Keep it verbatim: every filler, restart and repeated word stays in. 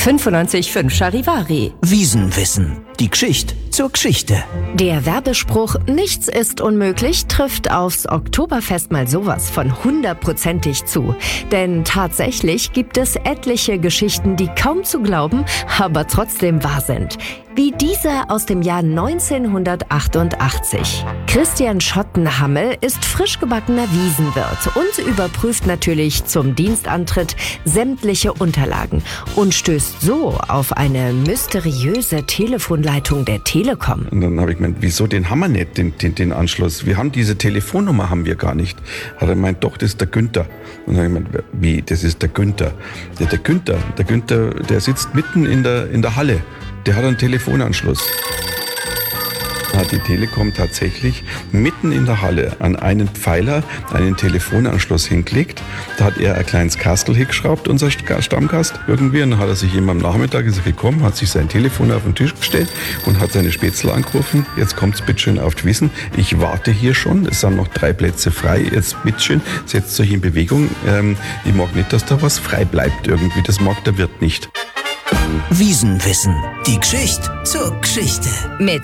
fünfundneunzig Komma fünf Charivari. Wiesenwissen. Die Geschichte zur Geschichte. Der Werbespruch "Nichts ist unmöglich" trifft aufs Oktoberfest mal sowas von hundertprozentig zu. Denn tatsächlich gibt es etliche Geschichten, die kaum zu glauben, aber trotzdem wahr sind. Wie diese aus dem Jahr neunzehnhundertachtundachtzig. Christian Schottenhammel ist frisch gebackener Wiesenwirt und überprüft natürlich zum Dienstantritt sämtliche Unterlagen und stößt so auf eine mysteriöse Telefonleitung der Telekom. Und dann habe ich gemeint, wieso, den haben wir nicht, den, den, den Anschluss. Wir haben diese Telefonnummer, haben wir gar nicht. Hat er gemeint, doch, das ist der Günther. Und dann habe ich gemeint, wie, das ist der Günther? Der, der Günther, der Günther, der sitzt mitten in der, in der Halle. Der hat einen Telefonanschluss. Da hat die Telekom tatsächlich mitten in der Halle an einen Pfeiler einen Telefonanschluss hingelegt. Da hat er ein kleines Kastel hingeschraubt, unser Stammgast irgendwie. Und dann hat er sich eben am Nachmittag ist er gekommen, hat sich sein Telefon auf den Tisch gestellt und hat seine Spätzle angerufen. Jetzt kommt's bitteschön auf die Wiesen. Ich warte hier schon. Es sind noch drei Plätze frei. Jetzt bitteschön, setzt euch in Bewegung. Ähm, ich mag nicht, dass da was frei bleibt irgendwie. Das mag der Wirt nicht. Wiesenwissen. Die Geschichte zur Geschichte. Mit